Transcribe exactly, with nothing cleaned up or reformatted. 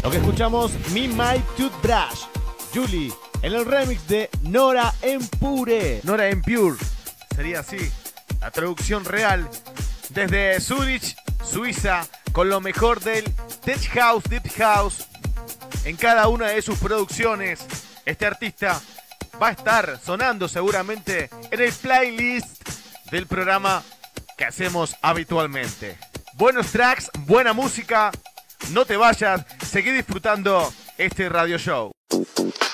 Lo que escuchamos, Me My Toothbrush, Julie, en el remix de Nora En Pure. Nora En Pure, sería así, la traducción real. Desde Zurich, Suiza, con lo mejor del Tech House, Deep House. En cada una de sus producciones, este artista va a estar sonando seguramente en el playlist del programa que hacemos habitualmente. Buenos tracks, buena música, no te vayas, seguí disfrutando este radio show.